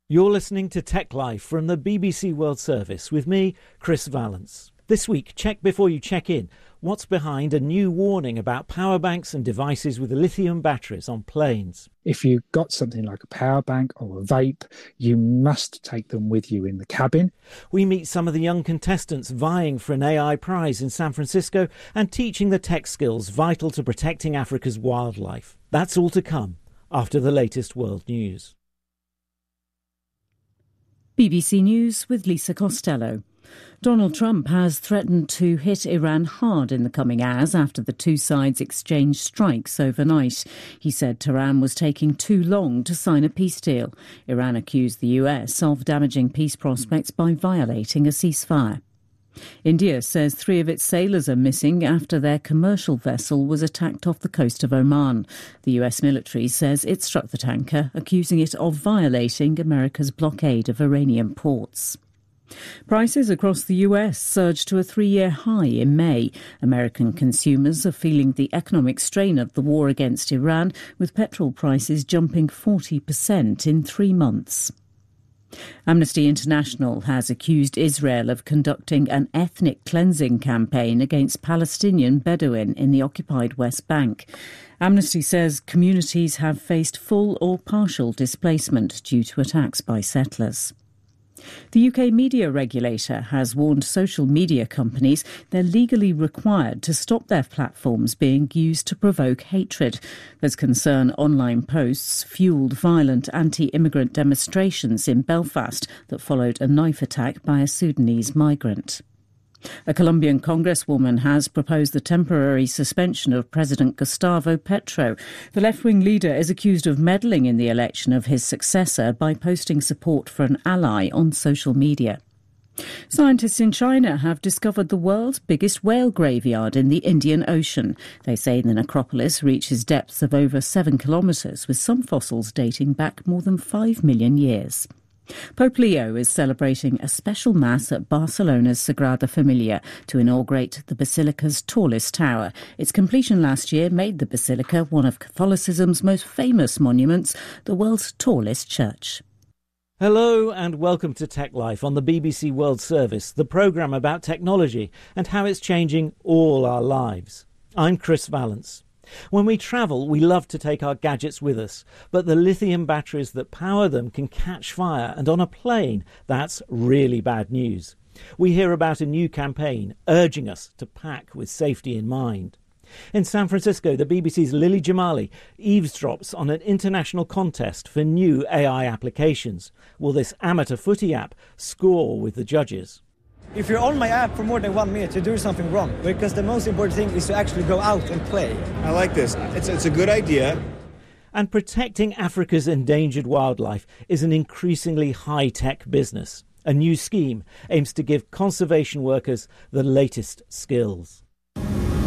You're listening to Tech Life from the BBC World Service with me, Chris Valence. This week, check before you check in. What's behind a new warning about power banks and devices with lithium batteries on planes? If you've got something like a power bank or a vape, you must take them with you in the cabin. We meet some of the young contestants vying for an AI prize in San Francisco and teaching the tech skills vital to protecting Africa's wildlife. That's all to come after the latest world news. BBC News with Lisa Costello. Donald Trump has threatened to hit Iran hard in the coming hours after the two sides exchanged strikes overnight. He said Tehran was taking too long to sign a peace deal. Iran accused the US of damaging peace prospects by violating a ceasefire. India says 3 of its sailors are missing after their commercial vessel was attacked off the coast of Oman. The US military says it struck the tanker, accusing it of violating America's blockade of Iranian ports. Prices across the US surged to a 3-year high in May. American consumers are feeling the economic strain of the war against Iran, with petrol prices jumping 40% in 3 months. Amnesty International has accused Israel of conducting an ethnic cleansing campaign against Palestinian Bedouin in the occupied West Bank. Amnesty says communities have faced full or partial displacement due to attacks by settlers. The UK media regulator has warned social media companies they're legally required to stop their platforms being used to provoke hatred. There's concern online posts fuelled violent anti-immigrant demonstrations in Belfast that followed a knife attack by a Sudanese migrant. A Colombian congresswoman has proposed the temporary suspension of President Gustavo Petro. The left-wing leader is accused of meddling in the election of his successor by posting support for an ally on social media. Scientists in China have discovered the world's biggest whale graveyard in the Indian Ocean. They say the necropolis reaches depths of over 7 kilometres, with some fossils dating back more than 5 million years. Pope Leo is celebrating a special mass at Barcelona's Sagrada Familia to inaugurate the Basilica's tallest tower. Its completion last year made the Basilica one of Catholicism's most famous monuments, the world's tallest church. Hello and welcome to Tech Life on the BBC World Service, the programme about technology and how it's changing all our lives. I'm Chris Valence. When we travel, we love to take our gadgets with us, but the lithium batteries that power them can catch fire, and on a plane, that's really bad news. We hear about a new campaign urging us to pack with safety in mind. In San Francisco, the BBC's Lily Jamali eavesdrops on an international contest for new AI applications. Will this amateur footy app score with the judges? If you're on my app for more than 1 minute, you're doing something wrong, because the most important thing is to actually go out and play. I like this. It's a good idea. And protecting Africa's endangered wildlife is an increasingly high-tech business. A new scheme aims to give conservation workers the latest skills.